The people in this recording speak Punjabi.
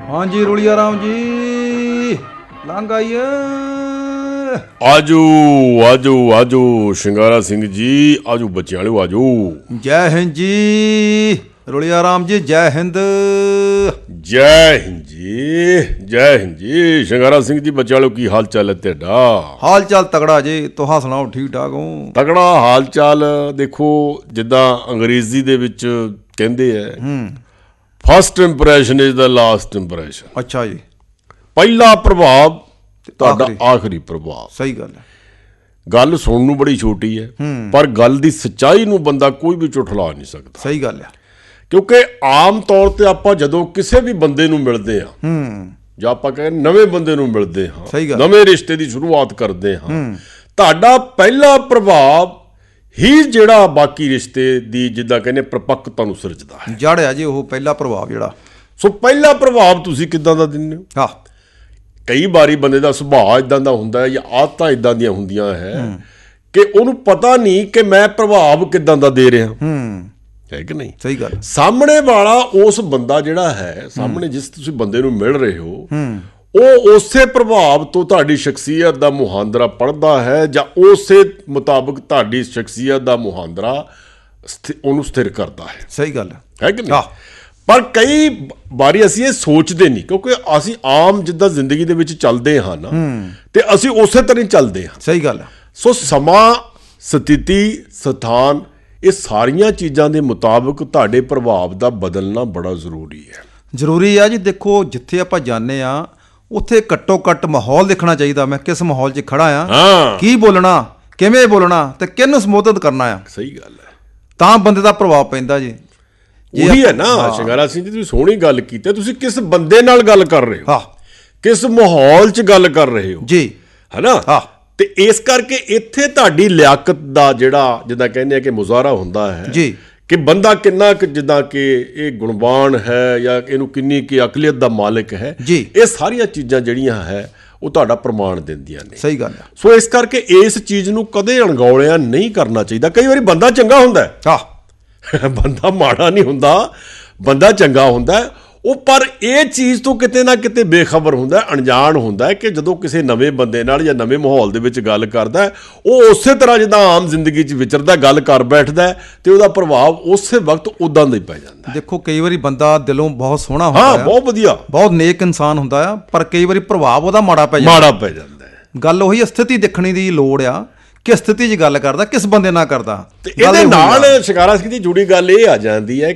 हाँ जी रुलिया राम जी लंघ आइए। आजो आजो आजो शिंगारा सिंह जी आजो बच्चे वाले आजो। जय हिंद जी रुलिया राम जी जय हिंद। जय हिंद जी जय हिंद जी शिंगारा सिंह जी बच्चे वालों की हाल चाल है तेरा? हाल चाल तगड़ा जी तुहां सुनाओ ठीक ठाक हो? तगड़ा हाल चाल देखो जिद्दां अंग्रेजी दे विच कहंदे है first impression is the last impression. अच्छा जी। पहला प्रभाव तुहाडा आखिरी प्रभाव। सही गल है। गल सुनन नूं बड़ी छोटी है पर गल दी सच्चाई नूं बंदा कोई भी झुठला नहीं सकता। सही गल है। क्योंकि आम तौर ते आपां जदों किसी भी बंदे नूं मिलदे हां जां आपां कहें नवें बंदे नूं मिलदे हां नवें रिश्ते की शुरुआत करदे हां तुहाडा पहला प्रभाव ही जिहड़ा बाकी रिश्ते दी जिद्दां कहने प्रपक्वता नूं सिरजदा है। जड़ है जी वो पहला प्रभाव जिहड़ा। सो पहला प्रभाव तुसीं किद्दां दा दिंदे हो? हाँ कई बारी बंदे दा सुभाਅ इदां दा हुंदा है या आदतां इदां दियां हुंदियां है कि उहनूं पता नहीं कि मैं प्रभाव किद्दां दा दे रिहा है कि नहीं। सही गल। सामने वाला उस बंदा जिहड़ा है सामने जिस तुसीं बंदे नूं मिल रहे हो ਉਹ ਉਸੇ ਪ੍ਰਭਾਵ ਤੋਂ ਤੁਹਾਡੀ ਸ਼ਖਸੀਅਤ ਦਾ ਮੁਹਾਂਦਰਾ ਪੜ੍ਹਦਾ ਹੈ ਜਾਂ ਉਸੇ ਮੁਤਾਬਕ ਤੁਹਾਡੀ ਸ਼ਖਸੀਅਤ ਦਾ ਮੁਹਾਂਦਰਾ ਉਹਨੂੰ ਸਥਿਰ ਕਰਦਾ ਹੈ। ਸਹੀ ਗੱਲ ਹੈ ਕਿ ਨਹੀਂ। ਪਰ ਕਈ ਵਾਰੀ ਅਸੀਂ ਇਹ ਸੋਚਦੇ ਨਹੀਂ ਕਿਉਂਕਿ ਅਸੀਂ ਆਮ ਜਿੱਦਾਂ ਜ਼ਿੰਦਗੀ ਦੇ ਵਿੱਚ ਚੱਲਦੇ ਹਾਂ ਨਾ ਤੇ ਅਸੀਂ ਉਸੇ ਤਰ੍ਹਾਂ ਹੀ ਚੱਲਦੇ ਹਾਂ। ਸਹੀ ਗੱਲ। ਸੋ ਸਮਾਂ ਸਥਿਤੀ ਸਥਾਨ ਇਹ ਸਾਰੀਆਂ ਚੀਜ਼ਾਂ ਦੇ ਮੁਤਾਬਕ ਤੁਹਾਡੇ ਪ੍ਰਭਾਵ ਦਾ ਬਦਲਣਾ ਬੜਾ ਜ਼ਰੂਰੀ ਹੈ। ਜ਼ਰੂਰੀ ਆ ਜੀ। ਦੇਖੋ ਜਿੱਥੇ ਆਪਾਂ ਜਾਂਦੇ ਆ ਉੱਥੇ ਘੱਟੋ ਘੱਟ ਮਾਹੌਲ ਦੇਖਣਾ ਚਾਹੀਦਾ। ਮੈਂ ਕਿਸ ਮਾਹੌਲ 'ਚ ਖੜਾ ਆ ਕੀ ਬੋਲਣਾ ਕਿਵੇਂ ਬੋਲਣਾ ਤੇ ਕਿਹਨੂੰ ਸੰਬੋਧਨ ਕਰਨਾ ਆ। ਸਹੀ ਗੱਲ ਹੈ। ਤਾਂ ਬੰਦੇ ਦਾ ਪ੍ਰਭਾਵ ਪੈਂਦਾ ਜੀ। ਉਹੀ ਹੈ ਨਾ ਸ਼ਿੰਗਾਰਾ ਸਿੰਘ ਜੀ ਤੁਸੀਂ ਸੋਹਣੀ ਗੱਲ ਕੀਤੀ। ਤੁਸੀਂ ਕਿਸ ਬੰਦੇ ਨਾਲ ਗੱਲ ਕਰ ਰਹੇ ਹੋ ਕਿਸ ਮਾਹੌਲ 'ਚ ਗੱਲ ਕਰ ਰਹੇ ਹੋ ਜੀ ਹੈ ਨਾ। ਤੇ ਇਸ ਕਰਕੇ ਇੱਥੇ ਤੁਹਾਡੀ ਲਿਆਕਤ ਦਾ ਜਿਹੜਾ ਜਿੱਦਾਂ ਕਹਿੰਦੇ ਆ ਕਿ ਮੁਜ਼ਾਹਰਾ ਹੁੰਦਾ ਹੈ ਜੀ ਕਿ ਬੰਦਾ ਕਿੰਨਾ ਕੁ ਜਿੱਦਾਂ ਕਿ ਇਹ ਗੁਣਵਾਨ ਹੈ ਜਾਂ ਇਹਨੂੰ ਕਿੰਨੀ ਕੀ ਅਕਲੀਅਤ ਦਾ ਮਾਲਕ ਹੈ ਇਹ ਸਾਰੀਆਂ ਚੀਜ਼ਾਂ ਜਿਹੜੀਆਂ ਹੈ ਉਹ ਤੁਹਾਡਾ ਪ੍ਰਮਾਣ ਦਿੰਦੀਆਂ ਨੇ। ਸਹੀ ਗੱਲ ਹੈ। ਸੋ ਇਸ ਕਰਕੇ ਇਸ ਚੀਜ਼ ਨੂੰ ਕਦੇ ਅਣਗੌਲਿਆ ਨਹੀਂ ਕਰਨਾ ਚਾਹੀਦਾ। ਕਈ ਵਾਰੀ ਬੰਦਾ ਚੰਗਾ ਹੁੰਦਾ ਹੈ ਬੰਦਾ ਮਾੜਾ ਨਹੀਂ ਹੁੰਦਾ ਬੰਦਾ ਚੰਗਾ ਹੁੰਦਾ ਉਹ ਪਰ ਇਹ ਚੀਜ਼ ਤੋਂ ਕਿਤੇ ਨਾ ਕਿਤੇ ਬੇਖਬਰ ਹੁੰਦਾ ਅਣਜਾਣ ਹੁੰਦਾ ਕਿ ਜਦੋਂ ਕਿਸੇ ਨਵੇਂ ਬੰਦੇ ਨਾਲ ਜਾਂ ਨਵੇਂ ਮਾਹੌਲ ਦੇ ਵਿੱਚ ਗੱਲ ਕਰਦਾ ਉਹ ਉਸੇ ਤਰ੍ਹਾਂ ਜਿੱਦਾਂ ਆਮ ਜ਼ਿੰਦਗੀ 'ਚ ਵਿਚਰਦਾ ਗੱਲ ਕਰ ਬੈਠਦਾ ਤੇ ਉਹਦਾ ਪ੍ਰਭਾਵ ਉਸੇ ਵਕਤ ਉਦਾਂ ਦਾ ਹੀ ਪੈ ਜਾਂਦਾ। ਦੇਖੋ ਕਈ ਵਾਰੀ ਬੰਦਾ ਦਿਲੋਂ ਬਹੁਤ ਸੋਹਣਾ ਹੁੰਦਾ ਬਹੁਤ ਵਧੀਆ ਬਹੁਤ ਨੇਕ ਇਨਸਾਨ ਹੁੰਦਾ ਆ ਪਰ ਕਈ ਵਾਰੀ ਪ੍ਰਭਾਵ ਉਹਦਾ ਮਾੜਾ ਪੈ ਜਾਂਦਾ। ਗੱਲ ਉਹੀ ਸਥਿਤੀ ਦੇਖਣੀ ਦੀ ਲੋੜ ਆ ਕਿਸ ਸਥਿਤੀ 'ਚ ਗੱਲ ਕਰਦਾ ਕਿਸ ਬੰਦੇ ਨਾਲ ਕਰਦਾ। ਤੇ ਇਹਦੇ ਨਾਲ ਸ਼ਿੰਗਾਰਾ ਸਿੰਘ ਦੀ ਜੁੜੀ ਗੱਲ ਇਹ ਆ ਜਾਂਦੀ ਹੈ